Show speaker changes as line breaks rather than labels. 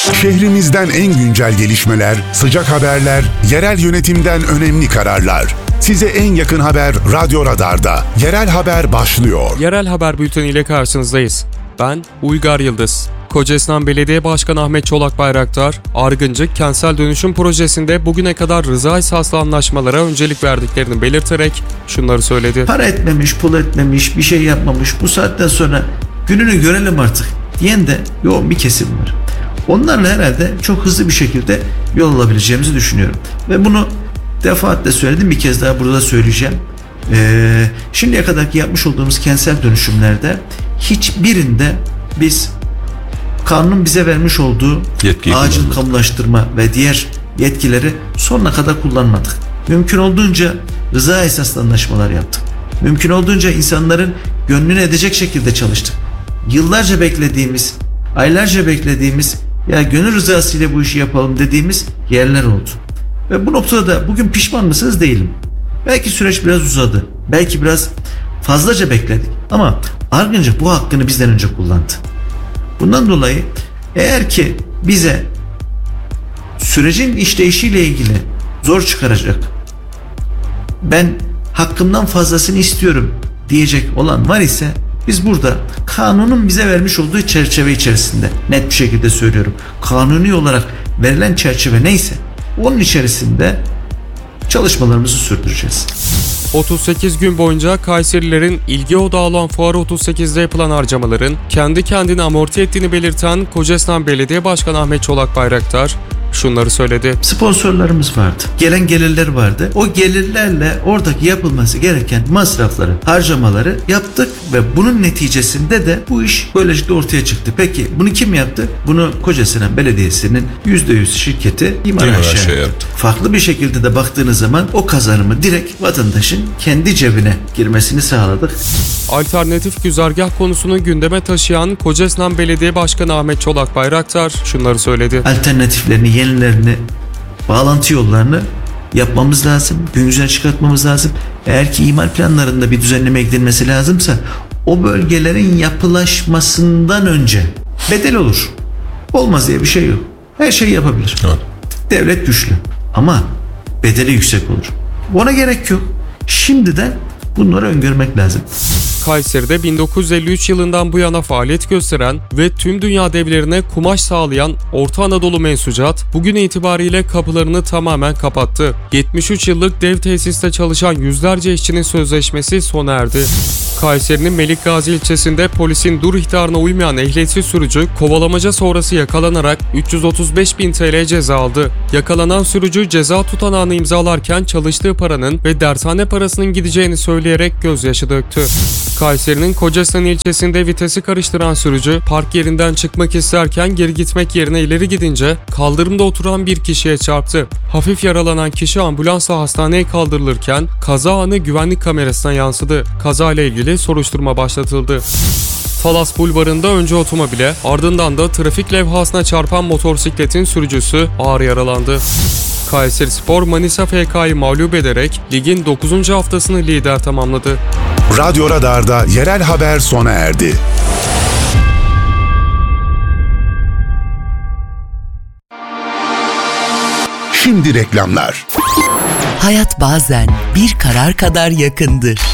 Şehrimizden en güncel gelişmeler, sıcak haberler, yerel yönetimden önemli kararlar. Size en yakın haber Radyo Radar'da. Yerel Haber başlıyor.
Yerel Haber Bülteni ile karşınızdayız. Ben Uygar Yıldız. Kocaeli Belediye Başkanı Ahmet Çolak Bayraktar, Argıncık Kentsel Dönüşüm Projesi'nde bugüne kadar rıza esaslı anlaşmalara öncelik verdiklerini belirterek şunları söyledi.
Para etmemiş, pul etmemiş, bir şey yapmamış, bu saatten sonra gününü görelim artık diyen de yoğun bir kesim var. Onlarla herhalde çok hızlı bir şekilde yol alabileceğimizi düşünüyorum. Ve bunu defaatle söyledim, bir kez daha burada söyleyeceğim. Şimdiye kadarki yapmış olduğumuz kentsel dönüşümlerde hiçbirinde biz kanunun bize vermiş olduğu acil kamulaştırma ve diğer yetkileri sonuna kadar kullanmadık. Mümkün olduğunca rıza esaslı anlaşmalar yaptık. Mümkün olduğunca insanların gönlünü edecek şekilde çalıştık. Yıllarca beklediğimiz, aylarca beklediğimiz, ya gönül rızası ile bu işi yapalım dediğimiz yerler oldu. Ve bu noktada da bugün pişman mısınız? Değilim. Belki süreç biraz uzadı. Belki biraz fazlaca bekledik. Ama Argıncık bu hakkını bizden önce kullandı. Bundan dolayı eğer ki bize sürecin işleyişiyle ilgili zor çıkaracak, ben hakkımdan fazlasını istiyorum diyecek olan var ise biz burada kanunun bize vermiş olduğu çerçeve içerisinde, net bir şekilde söylüyorum, kanuni olarak verilen çerçeve neyse onun içerisinde çalışmalarımızı sürdüreceğiz.
38 gün boyunca Kayserilerin ilgi odağı olan Fuar 38'de yapılan harcamaların kendi kendini amorti ettiğini belirten Kocaeli Belediye Başkanı Ahmet Çolak Bayraktar şunları söyledi.
Sponsorlarımız vardı. Gelen gelirler vardı. O gelirlerle oradaki yapılması gereken masrafları, harcamaları yaptık ve bunun neticesinde de bu iş böylelikle ortaya çıktı. Peki bunu kim yaptı? Bunu Kocaeli Belediyesi'nin %100 şirketi İmar AŞ yaptı. Farklı bir şekilde de baktığınız zaman o kazanımı direkt vatandaşın kendi cebine girmesini sağladık.
Alternatif güzergah konusunu gündeme taşıyan Kocaeli Belediye Başkanı Ahmet Çolak Bayraktar şunları söyledi.
Alternatiflerini, yenilerini, bağlantı yollarını yapmamız lazım. Gün yüzüne çıkartmamız lazım. Eğer ki imar planlarında bir düzenleme eklenmesi lazımsa o bölgelerin yapılaşmasından önce bedel olur. Olmaz diye bir şey yok. Her şeyi yapabilir. Evet. Devlet güçlü ama bedeli yüksek olur. Ona gerek yok. Şimdiden bunları öngörmek lazım.
Kayseri'de 1953 yılından bu yana faaliyet gösteren ve tüm dünya devlerine kumaş sağlayan Orta Anadolu Mensucat bugün itibariyle kapılarını tamamen kapattı. 73 yıllık dev tesiste çalışan yüzlerce işçinin sözleşmesi sona erdi. Kayseri'nin Melikgazi ilçesinde polisin dur ihtarına uymayan ehliyetsiz sürücü kovalamaca sonrası yakalanarak 335.000 TL ceza aldı. Yakalanan sürücü ceza tutanağını imzalarken çalıştığı paranın ve dershane parasının gideceğini söyleyerek gözyaşı döktü. Kayseri'nin Kocaeli ilçesinde vitesi karıştıran sürücü park yerinden çıkmak isterken geri gitmek yerine ileri gidince kaldırımda oturan bir kişiye çarptı. Hafif yaralanan kişi ambulansla hastaneye kaldırılırken kaza anı güvenlik kamerasına yansıdı. Kazayla ilgili soruşturma başlatıldı. Talas Bulvarı'nda önce otomobile ardından da trafik levhasına çarpan motosikletin sürücüsü ağır yaralandı. Kayserispor Manisa FK'yı mağlup ederek ligin 9. haftasını lider tamamladı.
Radyo Radar'da yerel haber sona erdi. Şimdi reklamlar.
Hayat bazen bir karar kadar yakındır.